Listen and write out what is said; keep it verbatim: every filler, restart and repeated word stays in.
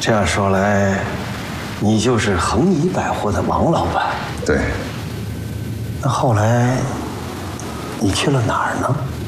这样说来，你就是恒怡百货的王老板。 对。 那后来你去了哪儿呢？